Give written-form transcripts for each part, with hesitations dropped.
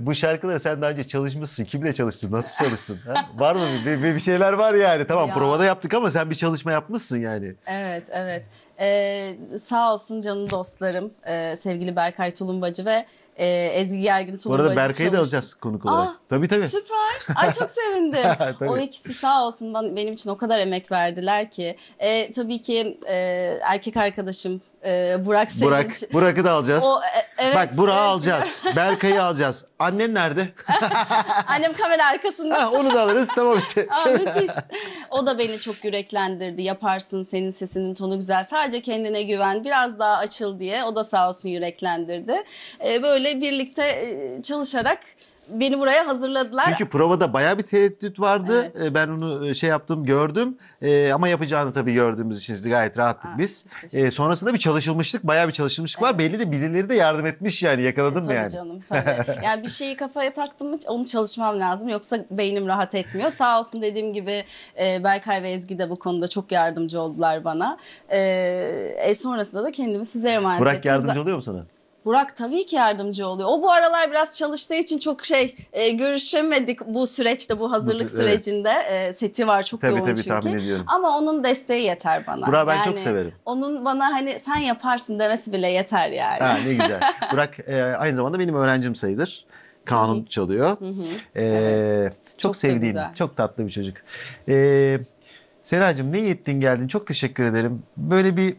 bu şarkıları sen daha önce çalışmışsın. Kimle çalıştın? Nasıl çalıştın? Ha? Var mı? Bir şeyler var yani. Tamam Ya. provada yaptık ama sen bir çalışma yapmışsın yani. Evet, evet. Sağ olsun canım dostlarım, sevgili Berkay Tulumbacı ve Ezgi Gergin Bu arada Tulumbacı Berkay'ı da çalıştık. alacağız konuk olarak. Ah, Tabii. süper. Ay çok sevindim. O Tabii. ikisi sağ olsun benim için o kadar emek verdiler ki. Tabii ki erkek arkadaşım Burak Sevinç. Burak'ı da alacağız. Evet. Bak Burak'ı evet. alacağız. Berkay'ı alacağız. Annen nerede? Annem kamera arkasında. Ha, onu da alırız. Tamam işte. Aa, müthiş. O da beni çok yüreklendirdi. Yaparsın, senin sesinin tonu güzel. Sadece kendine güven, biraz daha açıl diye. O da sağ olsun yüreklendirdi. Böyle birlikte çalışarak beni buraya hazırladılar. Çünkü provada bayağı bir tereddüt vardı. Evet. Ben onu şey yaptım, gördüm. Ama yapacağını tabii gördüğümüz için gayet rahattık biz. Sonrasında bir çalışılmışlık, bayağı bir çalışılmışlık var. Belli de birileri de yardım etmiş yani. Yakaladım Tabii yani. canım tabii. Yani bir şeyi kafaya taktım mı onu çalışmam lazım. Yoksa beynim rahat etmiyor. Sağ olsun dediğim gibi Berkay ve Ezgi de bu konuda çok yardımcı oldular bana. Sonrasında da kendimi size emanet Burak ettim. yardımcı oluyor mu sana? Burak tabii ki yardımcı oluyor. O bu aralar biraz çalıştığı için çok görüşemedik bu süreçte, bu hazırlık Evet. sürecinde. Seti var çok Tabii, yoğun tabii, çünkü. tahmin ediyorum. Ama onun desteği yeter bana. Burak'ı ben çok severim. Onun bana hani sen yaparsın demesi bile yeter yani. Ha, ne güzel. Burak aynı zamanda benim öğrencim sayılır. Kanun çalıyor. Evet. Çok Çok da sevdiğim, güzel. çok tatlı bir çocuk. Seracığım ne iyi ettin geldin. Çok teşekkür ederim. Böyle bir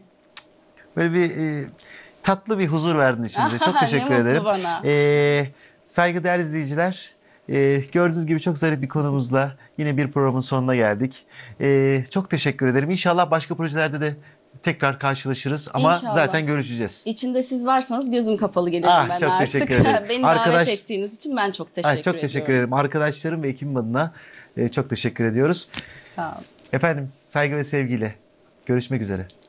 tatlı bir huzur verdin içimize. Çok Ne teşekkür mutlu ederim. bana. Saygıdeğer izleyiciler, gördüğünüz gibi çok zarif bir konumuzla yine bir programın sonuna geldik. Çok teşekkür ederim. İnşallah başka projelerde de tekrar karşılaşırız ama İnşallah. zaten görüşeceğiz. İçinde siz varsanız gözüm kapalı gelirim ben çok artık. teşekkür ederim. Beni davet ettiğiniz için ben çok teşekkür ediyorum. Çok teşekkür ederim. Arkadaşlarım ve ekibim adına çok teşekkür ediyoruz. Sağ olun. Efendim saygı ve sevgiyle görüşmek üzere.